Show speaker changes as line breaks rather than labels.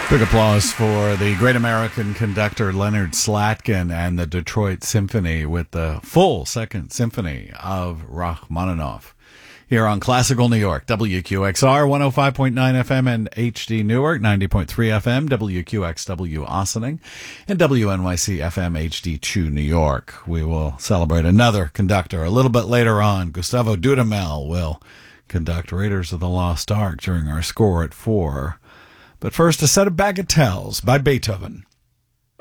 Big applause for the great American conductor Leonard Slatkin and the Detroit Symphony with the full Second Symphony of Rachmaninoff. Here on Classical New York, WQXR 105.9 FM and HD Newark, 90.3 FM, WQXW Ossining, and WNYC FM HD2 New York. We will celebrate another conductor a little bit later on. Gustavo Dudamel will conduct Raiders of the Lost Ark during our score at 4. But first, a set of bagatelles by Beethoven.